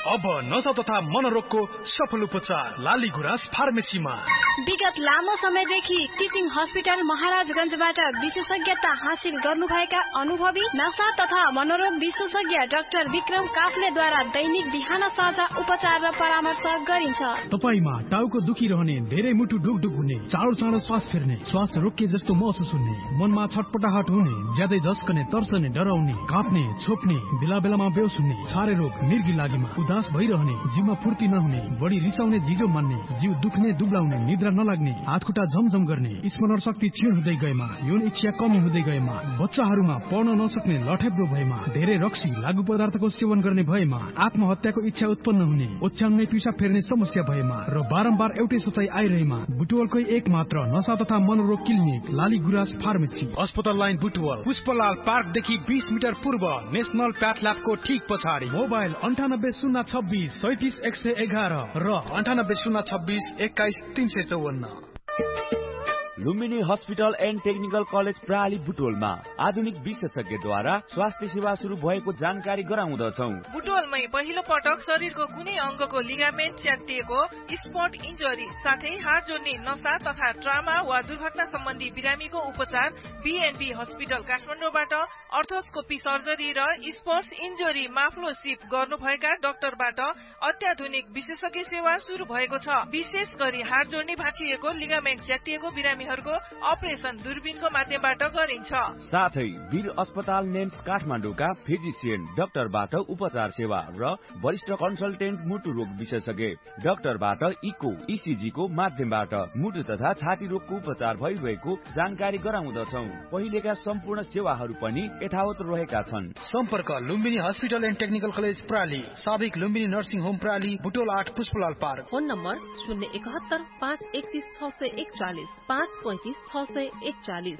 अब नशा तथा मनोरोगको सफल उपचार लाली गुराँस फार्मेसीमा। विगत लामो समयदेखि टिचिङ हस्पिटल महाराजगञ्जबाट विशेषज्ञता हासिल गर्नुभएका अनुभवी नशा तथा मनोरोग विशेषज्ञ डाक्टर विक्रम काफ्लेद्वारा दैनिक बिहान साँझ उपचार र परामर्श गरिन्छ। तपाईमा टाउको दुखिरहने, धेरै मुटु ढुकढुक हुने, चाँडो श्वास फेर्ने, श्वास रोकिए जस्तो महसुस हुने, मनमा छटपटाहट हुने, ज्यादै झस्कने, तर्सने, डराउने, काँप्ने, छोप्ने, बेला बेलामा बेहोस हुने, छारे रोग, मिर्गी लागेमा, उदास भइरहने, जिउमा फुर्ती नहुने, बढी रिसाउने, जिजो मान्ने, जिउ दुख्ने, दुब्लाउने, निद्रा नलाग्ने, हात खुट्टा झमझम गर्ने, स्मरण शक्ति क्षीण हुँदै गएमा, यौन इच्छा कम हुँदै गएमा, बच्चाहरूमा पढ्न नसक्ने, लठेब्रो भएमा, धेरै रक्सी लागु पदार्थको सेवन गर्ने भएमा, आत्महत्याको इच्छा उत्पन्न हुने, ओछ्यानमै पिसाब फेर्ने समस्या भएमा र बारम्बार एउटै सोचाइ आइरहेमा बुटवलकै एक मात्र नशा तथा मनोरोग क्लिनिक लाली गुराँस फार्मेसी, अस्पताल लाइन बुटवल, पुष्पलाल पार्कदेखि 20 मिटर पूर्व, नेशनल प्याथल्याबको ठीक पछाडि। मोबाइल 9806 37111 र 9806 21354। Lumbini hospital and technical college प्राली बुटोलमा आधुनिक विशेषज्ञद्वारा स्वास्थ्य सेवा शुरू भएको जानकारी गराउँदछौ। बुटोलमै पहिलो पटक शरीरको कुनै अंगको लिगामेन्ट च्यातिएको, स्पट इन्जरी साथै हाड जोड्ने नशा तथा ट्रामा वा दुर्घटना सम्बन्धी बिरामीको उपचार बीएनबी हस्पिटल काठमाडौँबाट अर्थोस्कोपी सर्जरी र स्पोर्ट्स इन्जरी माफ्लोसिप गर्नुभएका डाक्टरबाट अत्याधुनिक विशेषज्ञ सेवा शुरू भएको छ। विशेष गरी हाड जोड्ने भाँचिएको, लिगामेन्ट च्यातिएको बिरामीहरूको अपरेसन दूरबीनको माध्यमबाट गरिन्छ। साथै वीर अस्पताल नेम्स काठमाडौँका फिजिसियन डाक्टरबाट उपचार सेवा र वरिष्ठ कन्सल्टेन्ट मुटु रोग विशेषज्ञ डाक्टरबाट इको इसिजी को माध्यमबाट मुटु तथा छाती रोगको उपचार भइरहेको जानकारी गराउँदछौ। पहिलेका सम्पूर्ण सेवाहरू पनि यथावत रहेका छन्। सम्पर्क Lumbini hospital and technical college प्राली, साबिक Lumbini nursing home प्राली, Butwal 8 Pushpalal park. Phone number 071 531 641 535 641।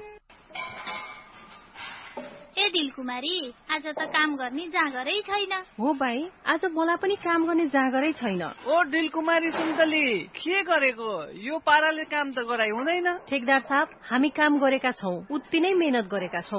ए दिलकुमारी, आज त काम गर्ने जाँगरै छैन। हो भाइ, आज मलाई पनि काम गर्ने जाँगरै छैन। ओ दिलकुमारी सुन्तली, के गरेको? यो पाराले काम त गराइ हुँदैन। ठेकदार साहब, हामी काम गरेका छौं, उति नै मेहनत गरेका छौं।